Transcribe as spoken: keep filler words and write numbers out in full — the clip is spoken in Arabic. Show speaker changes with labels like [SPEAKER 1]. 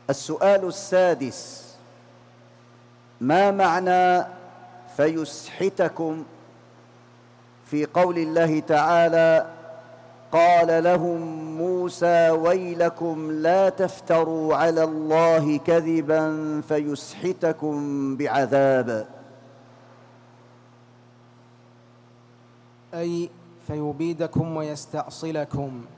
[SPEAKER 1] السؤال السادس: ما معنى فيسحتكم في قول الله تعالى: قال لهم موسى ويلكم لا تفتروا على الله كذبا فيسحتكم بعذاب؟
[SPEAKER 2] أي فيبيدكم ويستأصلكم.